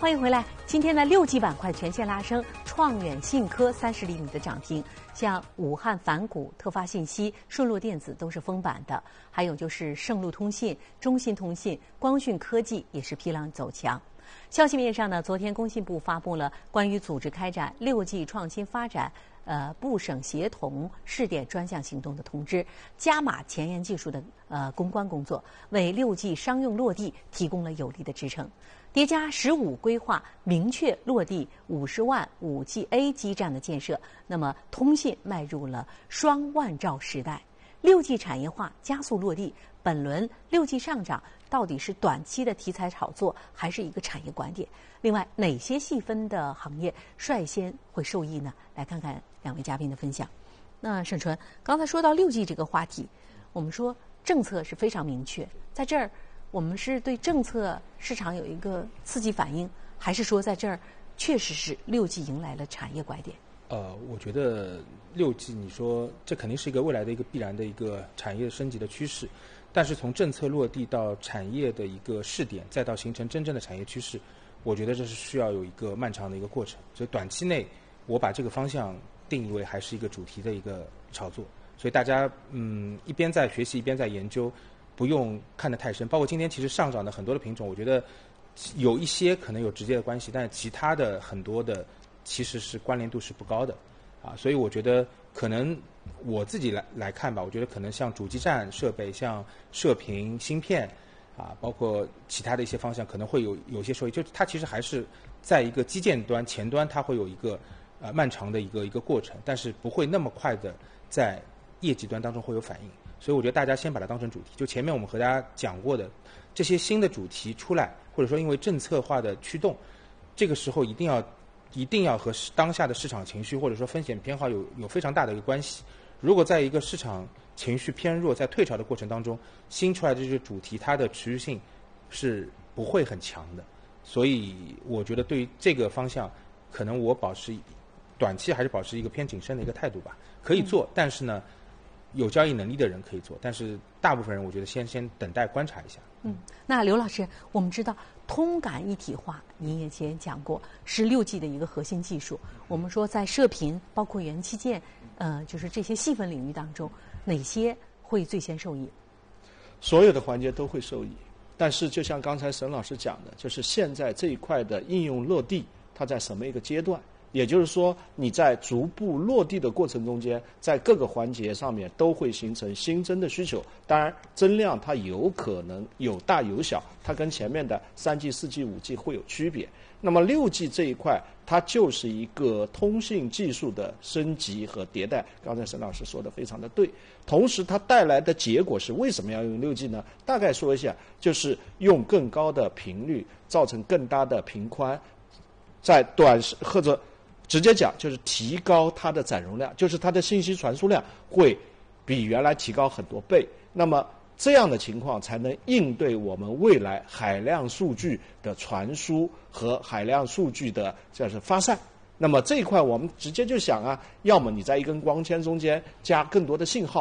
欢迎回来。今天的6G 板块全线拉升，创远信科30厘米的涨停，像武汉凡谷、特发信息、顺路电子都是封板的，还有就是盛路通信、中信通信、光讯科技也是批量走强。消息面上呢，昨天工信部发布了关于组织开展6G 创新发展部省协同试点专项行动的通知，加码前沿技术的攻关工作，为6G 商用落地提供了有力的支撑。叠加15规划明确落地50万5G-A 基站的建设，那么通信迈入了双万兆时代。6G 产业化加速落地，本轮6G 上涨到底是短期的题材炒作，还是一个产业拐点？另外，哪些细分的行业率先会受益呢？来看看两位嘉宾的分享。那沈纯，刚才说到6G 这个话题，我们说政策是非常明确，在这儿我们是对政策市场有一个刺激反应，还是说在这儿确实是6G 迎来了产业拐点？ 我觉得6G，你说这肯定是一个未来的一个必然的一个产业升级的趋势，但是从政策落地到产业的一个试点，再到形成真正的产业趋势，我觉得这是需要有一个漫长的一个过程。所以短期内，我把这个方向定义为还是一个主题的一个炒作。所以大家一边在学习，一边在研究，不用看得太深。包括今天其实上涨的很多的品种，我觉得有一些可能有直接的关系，但其他的很多的其实是关联度是不高的所以我觉得可能我自己来看吧，我觉得可能像主基站设备、像射频芯片包括其他的一些方向可能会有些受益，就它其实还是在一个基建端前端，它会有一个漫长的一个过程，但是不会那么快的在业绩端当中会有反应。所以我觉得大家先把它当成主题，就前面我们和大家讲过的这些新的主题出来，或者说因为政策化的驱动，这个时候一定要和当下的市场情绪或者说风险偏好有非常大的一个关系。如果在一个市场情绪偏弱，在退潮的过程当中，新出来的这些主题它的持续性是不会很强的。所以我觉得对于这个方向，可能我短期还是保持一个偏谨慎的一个态度吧。可以做，但是呢，有交易能力的人可以做，但是大部分人我觉得先等待观察一下。 那刘老师，我们知道通感一体化，您也前讲过是6G 的一个核心技术。我们说在射频包括元器件，就是这些细分领域当中，哪些会最先受益？ 所有的环节都会受益，但是就像刚才沈老师讲的，就是现在这一块的应用落地，它在什么一个阶段？也就是说，你在逐步落地的过程中间，在各个环节上面都会形成新增的需求。当然，增量它有可能有大有小，它跟前面的3G、4G、5G 会有区别。那么6G 这一块，它就是一个通信技术的升级和迭代。刚才沈老师说的非常的对。同时，它带来的结果是为什么要用6G 呢？大概说一下，就是用更高的频率，造成更大的频宽，在短时或者直接讲就是提高它的载容量，就是它的信息传输量会比原来提高很多倍。那么这样的情况才能应对我们未来海量数据的传输和海量数据的就是发散。那么这一块我们直接就想要么你在一根光纤中间加更多的信号，